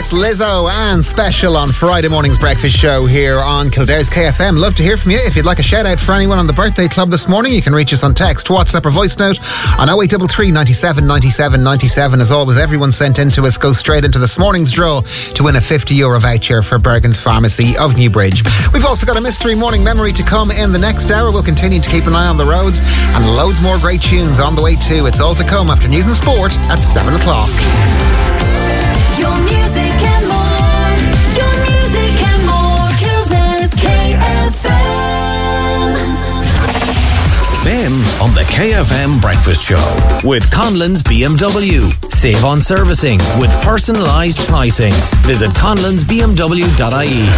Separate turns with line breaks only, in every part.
It's Lizzo and Special on Friday morning's breakfast show here on Kildare's KFM. Love to hear from you. If you'd like a shout out for anyone on the birthday club this morning, you can reach us on text, WhatsApp or voice note on 0833 97 97 97. As always, everyone sent in to us goes straight into this morning's draw to win a €50 voucher for Bergen's Pharmacy of Newbridge. We've also got a mystery morning memory to come in the next hour. We'll continue to keep an eye on the roads and loads more great tunes on the way too. It's all to come after news and sport at 7 o'clock.
Your music and more. Your music and more. Kildare's KFM.
Ben on the KFM Breakfast Show with Conlon's BMW. Save on servicing with personalised pricing. Visit conlonsbmw.ie.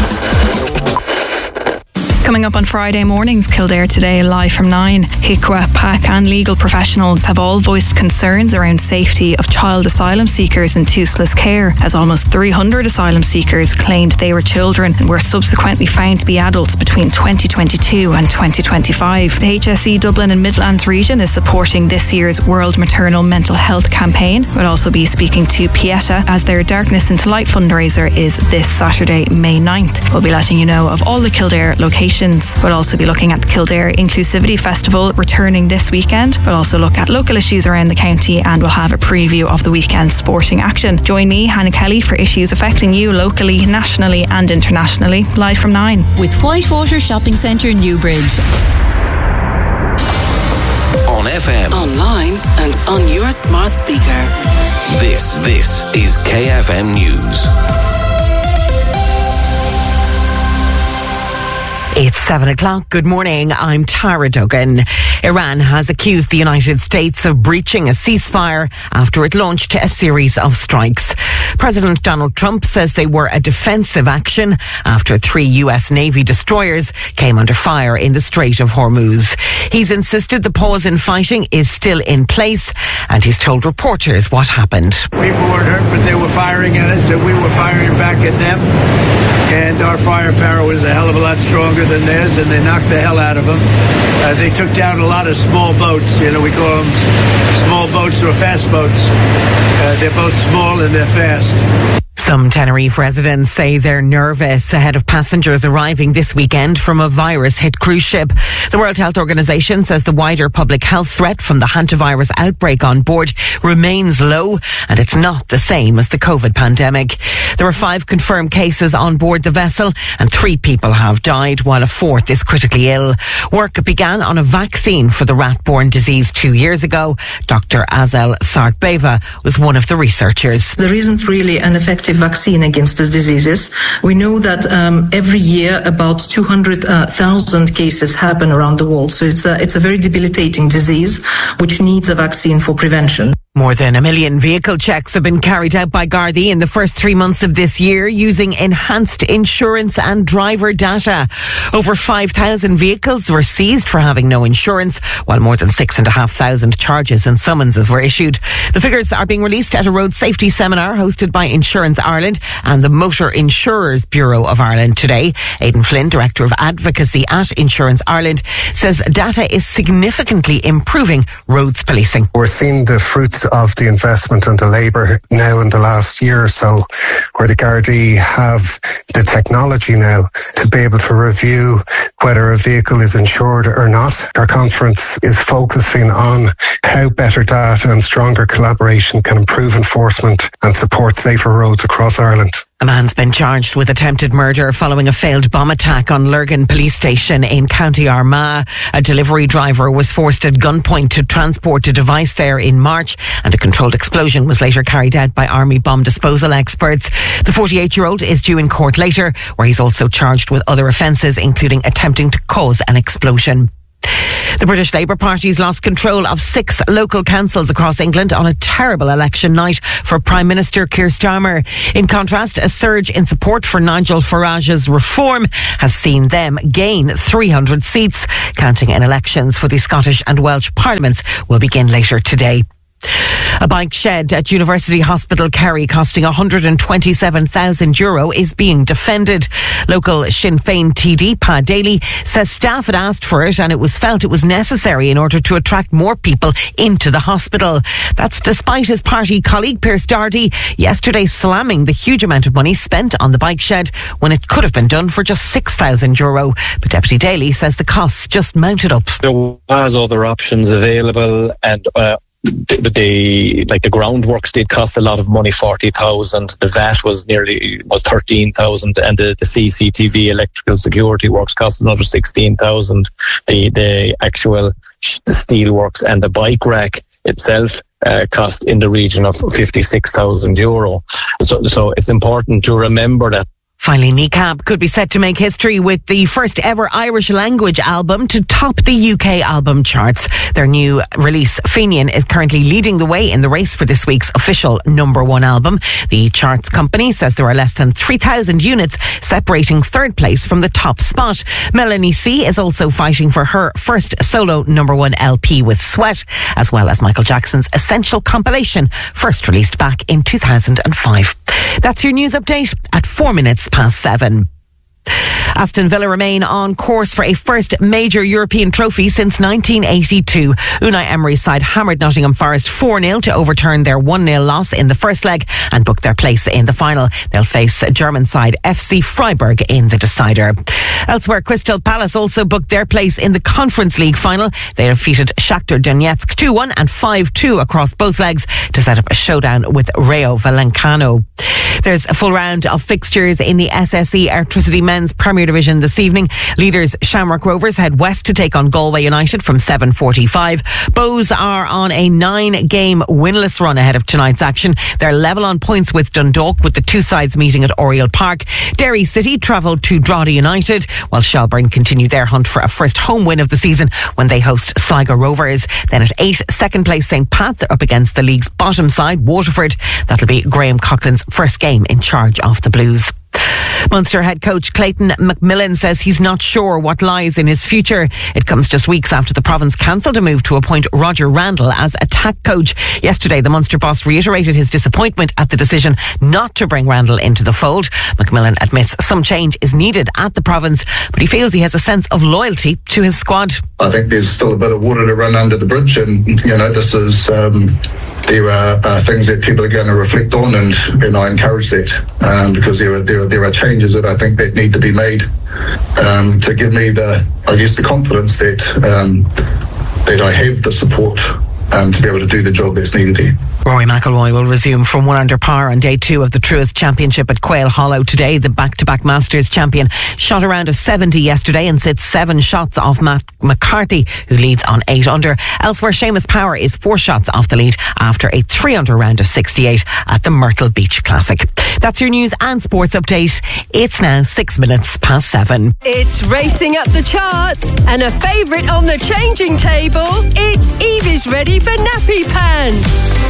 Coming up on Friday mornings, Kildare Today, live from 9. HICWA, PAC and legal professionals have all voiced concerns around safety of child asylum seekers in toothless care, as almost 300 asylum seekers claimed they were children and were subsequently found to be adults between 2022 and 2025. The HSE Dublin and Midlands region is supporting this year's World Maternal Mental Health campaign. We'll also be speaking to Pieta as their Darkness into Light fundraiser is this Saturday, May 9th. We'll be letting you know of all the Kildare locations. We'll also be looking at the Kildare Inclusivity Festival returning this weekend. We'll also look at local issues around the county and we'll have a preview of the weekend's sporting action. Join me, Hannah Kelly, for issues affecting you locally, nationally and internationally, live from 9.
With Whitewater Shopping Centre, Newbridge.
On FM,
Online and on your smart speaker.
this is KFM News.
It's 7 o'clock. Good morning. I'm Tara Duggan. Iran has accused the United States of breaching a ceasefire after it launched a series of strikes. President Donald Trump says they were a defensive action after 3 US Navy destroyers came under fire in the Strait of Hormuz. He's insisted the pause in fighting is still in place and he's told reporters what happened.
People weren't hurt, but they were firing at us and we were firing back at them. And our firepower was a hell of a lot stronger than theirs, and they knocked the hell out of them. They took down a lot of small boats. You know, we call them small boats or fast boats. They're both small and they're fast.
Some Tenerife residents say they're nervous ahead of passengers arriving this weekend from a virus-hit cruise ship. The World Health Organization says the wider public health threat from the hantavirus outbreak on board remains low, and it's not the same as the COVID pandemic. There are 5 confirmed cases on board the vessel, and 3 people have died, while a 4th is critically ill. Work began on a vaccine for the rat-borne disease 2 years ago. Dr. Azel Sartbeva was one of the researchers.
There isn't really an effective vaccine against these diseases. We know that every year about 200,000 cases happen around the world. So it's a very debilitating disease which needs a vaccine for prevention.
More than 1 million vehicle checks have been carried out by Gardaí in the first 3 months of this year using enhanced insurance and driver data. Over 5,000 vehicles were seized for having no insurance, while more than 6,500 charges and summonses were issued. The figures are being released at a road safety seminar hosted by Insurance Ireland and the Motor Insurers Bureau of Ireland today. Aidan Flynn, Director of Advocacy at Insurance Ireland, says data is significantly improving roads policing.
We're seeing the fruits of the investment and the labour now in the last year or so, where the Gardaí have the technology now to be able to review whether a vehicle is insured or not. Our conference is focusing on how better data and stronger collaboration can improve enforcement and support safer roads across Ireland.
A man's been charged with attempted murder following a failed bomb attack on Lurgan Police Station in County Armagh. A delivery driver was forced at gunpoint to transport a device there in March, and a controlled explosion was later carried out by Army bomb disposal experts. The 48-year-old is due in court later, where he's also charged with other offences, including attempting to cause an explosion. The British Labour Party's lost control of 6 local councils across England on a terrible election night for Prime Minister Keir Starmer. In contrast, a surge in support for Nigel Farage's reform has seen them gain 300 seats. Counting in elections for the Scottish and Welsh Parliaments will begin later today. A bike shed at University Hospital Kerry costing €127,000 is being defended. Local Sinn Féin TD Pat Daly says staff had asked for it and it was felt it was necessary in order to attract more people into the hospital. That's despite his party colleague Pierce Doherty yesterday slamming the huge amount of money spent on the bike shed when it could have been done for just €6,000. But Deputy Daly says the costs just mounted up.
There was other options available, and the groundworks did cost a lot of money, 40,000. The VAT was 13,000, and the CCTV electrical security works cost another 16,000. The actual steel works and the bike rack itself cost in the region of €56,000. So it's important to remember that.
Finally, Kneecap could be set to make history with the first ever Irish language album to top the UK album charts. Their new release, Fenian, is currently leading the way in the race for this week's official #1 album. The charts company says there are less than 3,000 units separating third place from the top spot. Melanie C is also fighting for her first solo #1 LP with Sweat, as well as Michael Jackson's Essential compilation, first released back in 2005. That's your news update at 7:04. Aston Villa remain on course for a first major European trophy since 1982. Unai Emery's side hammered Nottingham Forest 4-0 to overturn their 1-0 loss in the first leg and book their place in the final. They'll face German side FC Freiburg in the decider. Elsewhere, Crystal Palace also booked their place in the Conference League final. They defeated Shakhtar Donetsk 2-1 and 5-2 across both legs to set up a showdown with Rayo Vallecano. There's a full round of fixtures in the SSE Airtricity Men's Premier Division this evening. Leaders Shamrock Rovers head west to take on Galway United from 7:45. Bows are on a 9-game winless run ahead of tonight's action. They're level on points with Dundalk, with the two sides meeting at Oriel Park. Derry City travelled to Drogheda United, while Shelbourne continue their hunt for a first home win of the season when they host Sligo Rovers. Then at 8, second place St. Pat up against the league's bottom side, Waterford. That'll be Graham Coughlin's first game in charge of the Blues. Munster head coach Clayton McMillan says he's not sure what lies in his future. It comes just weeks after the province cancelled a move to appoint Roger Randall as attack coach. Yesterday, the Munster boss reiterated his disappointment at the decision not to bring Randall into the fold. McMillan admits some change is needed at the province, but he feels he has a sense of loyalty to his squad.
I think there's still a bit of water to run under the bridge, and this is there are things that people are going to reflect on, and I encourage that because there are changes that I think that need to be made to give me the confidence that I have the support to be able to do the job that's needed here.
Rory McIlroy will resume from 1 under par on day 2 of the Truist Championship at Quail Hollow today. The back-to-back Masters champion shot a round of 70 yesterday and sits 7 shots off Matt McCarthy, who leads on 8 under. Elsewhere, Seamus Power is 4 shots off the lead after a 3 under round of 68 at the Myrtle Beach Classic. That's your news and sports update. It's now 7:06.
It's racing up the charts and a favourite on the changing table. It's Evie's ready for nappy pants.